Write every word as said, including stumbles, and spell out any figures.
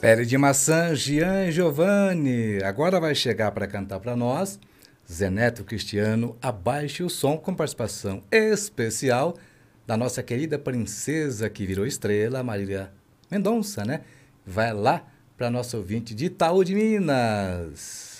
Pele de maçã, Gian Giovanni. Agora vai chegar para cantar para nós. Zeneto Cristiano, abaixe o som com participação especial da nossa querida princesa que virou estrela, Marília Mendonça, né? Vai lá para nosso ouvinte de Itaú de Minas.